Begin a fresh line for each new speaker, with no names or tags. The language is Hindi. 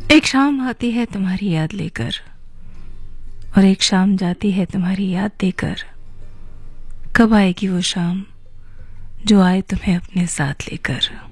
एक शाम आती है तुम्हारी याद लेकर और एक शाम जाती है तुम्हारी याद देकर। कब आएगी वो शाम जो आए तुम्हें अपने साथ लेकर।